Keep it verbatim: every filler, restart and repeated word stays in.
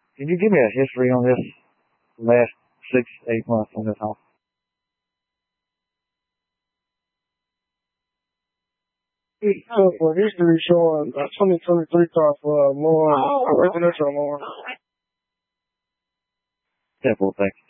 Can you give me a history on this last six, eight months on this house? So for history showing a twenty twenty-three car for a more residential loan. Simple, thank you.